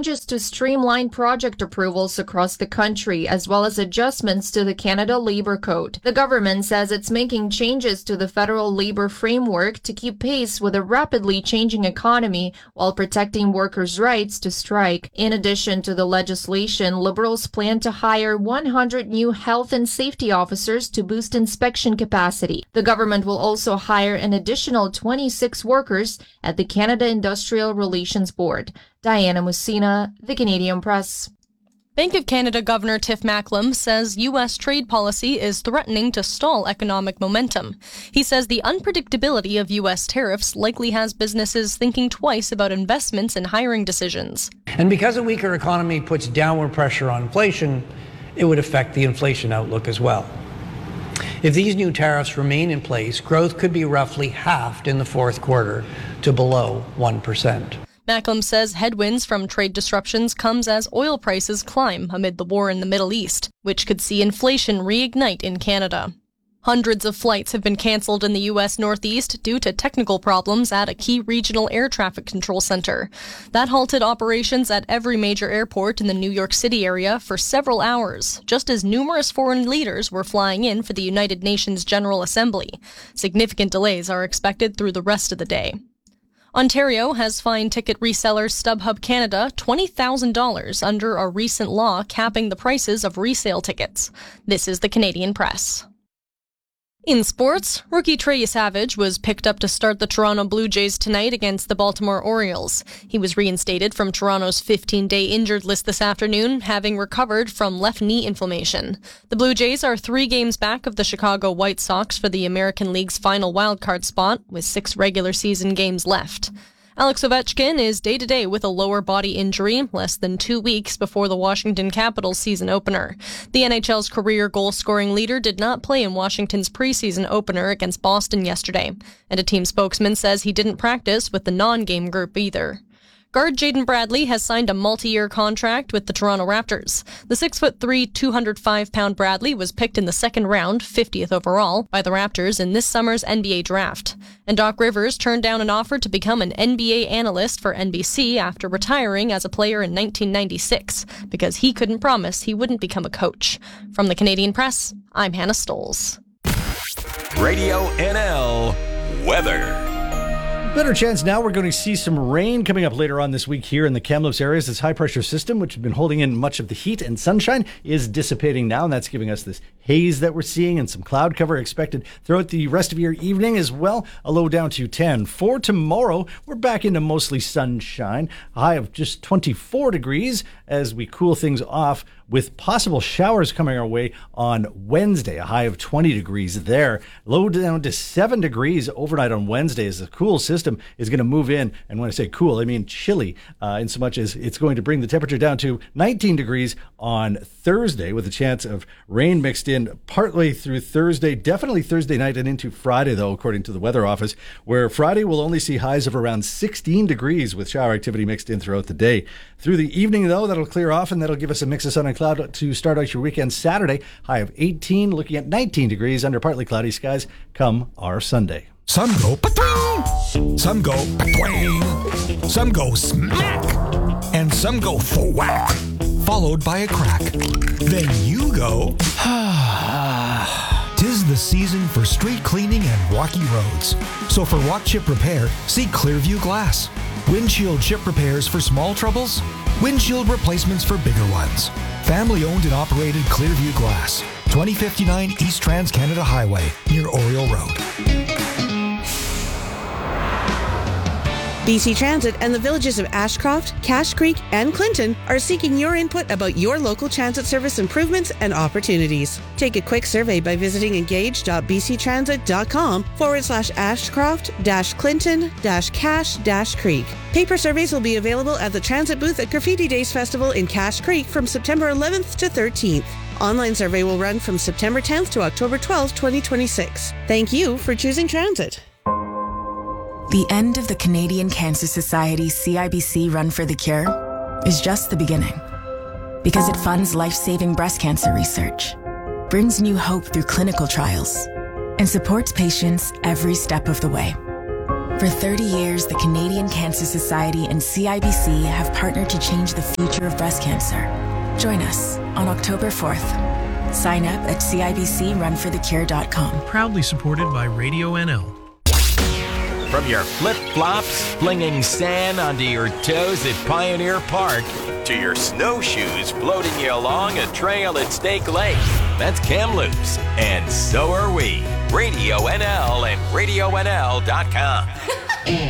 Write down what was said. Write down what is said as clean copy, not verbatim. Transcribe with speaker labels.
Speaker 1: changes to streamline project approvals across the country, as well as adjustments to the Canada Labor Code. The government says it's making changes to the federal labor framework to keep pace with a rapidly changing economy while protecting workers' rights to strike. In addition to the legislation, Liberals plan to hire 100 new health and safety officers to boost inspection capacity. The government will also hire an additional 26 workers at the Canada Industrial Relations Board. Diana Mussina, The Canadian Press.
Speaker 2: Bank of Canada Governor Tiff Macklem says U.S. trade policy is threatening to stall economic momentum. He says the unpredictability of U.S. tariffs likely has businesses thinking twice about investments and hiring decisions.
Speaker 3: And because a weaker economy puts downward pressure on inflation, it would affect the inflation outlook as well. If these new tariffs remain in place, growth could be roughly halved in the fourth quarter to below 1%.
Speaker 2: Macklem says headwinds from trade disruptions comes as oil prices climb amid the war in the Middle East, which could see inflation reignite in Canada. Hundreds of flights have been cancelled in the U.S. Northeast due to technical problems at a key regional air traffic control center. That halted operations at every major airport in the New York City area for several hours, just as numerous foreign leaders were flying in for the United Nations General Assembly. Significant delays are expected through the rest of the day. Ontario has fined ticket reseller StubHub Canada $20,000 under a recent law capping the prices of resale tickets. This is the Canadian Press. In sports, rookie Trey Savage was picked up to start the Toronto Blue Jays tonight against the Baltimore Orioles. He was reinstated from Toronto's 15-day injured list this afternoon, having recovered from left knee inflammation. The Blue Jays are 3 games back of the Chicago White Sox for the American League's final wildcard spot, with 6 regular season games left. Alex Ovechkin is day-to-day with a lower body injury, less than 2 weeks before the Washington Capitals season opener. The NHL's career goal-scoring leader did not play in Washington's preseason opener against Boston yesterday, and a team spokesman says he didn't practice with the non-game group either. Guard Jaden Bradley has signed a multi-year contract with the Toronto Raptors. The 6'3", 205-pound Bradley was picked in the second round, 50th overall, by the Raptors in this summer's NBA draft. And Doc Rivers turned down an offer to become an NBA analyst for NBC after retiring as a player in 1996, because he couldn't promise he wouldn't become a coach. From the Canadian Press, I'm Hannah Stoles.
Speaker 4: Radio NL weather.
Speaker 5: Better chance now we're going to see some rain coming up later on this week here in the Kamloops areas. This high-pressure system, which has been holding in much of the heat and sunshine, is dissipating now, and that's giving us this haze that we're seeing and some cloud cover expected throughout the rest of your evening as well. A low down to 10. For tomorrow, we're back into mostly sunshine. A high of just 24 degrees as we cool things off with possible showers coming our way on Wednesday. A high of 20 degrees there. Low down to 7 degrees overnight on Wednesday as the cool system is going to move in. And when I say cool, I mean chilly, in so much as it's going to bring the temperature down to 19 degrees on Thursday with a chance of rain mixed in partly through Thursday, definitely Thursday night and into Friday, though, according to the Weather Office, where Friday will only see highs of around 16 degrees with shower activity mixed in throughout the day. Through the evening, though, that'll clear off and that'll give us a mix of sun and cloud to start out your weekend Saturday. High of 18, looking at 19 degrees under partly cloudy skies come our Sunday.
Speaker 4: Some go pa-twing, some go pa-twing, some go smack, and some go thwack, followed by a crack. Then you go, Tis the season for street cleaning and rocky roads. So for rock chip repair, see Clearview Glass. Windshield chip repairs for small troubles, windshield replacements for bigger ones. Family owned and operated Clearview Glass, 2059 East Trans-Canada Highway, near Oriole Road.
Speaker 6: BC Transit and the villages of Ashcroft, Cache Creek, and Clinton are seeking your input about your local transit service improvements and opportunities. Take a quick survey by visiting engage.bctransit.com/Ashcroft-Clinton-Cache-Creek. Paper surveys will be available at the Transit booth at Graffiti Days Festival in Cache Creek from September 11th to 13th. Online survey will run from September 10th to October 12th, 2026. Thank you for choosing transit.
Speaker 7: The end of the Canadian Cancer Society CIBC Run for the Cure is just the beginning. Because it funds life-saving breast cancer research, brings new hope through clinical trials, and supports patients every step of the way. For 30 years, the Canadian Cancer Society and CIBC have partnered to change the future of breast cancer. Join us on October 4th. Sign up at CIBCRunForTheCure.com.
Speaker 8: Proudly supported by Radio NL.
Speaker 9: From your flip-flops flinging sand onto your toes at Pioneer Park to your snowshoes floating you along a trail at Snake Lake, that's Kamloops, and so are we. Radio NL and RadioNL.com.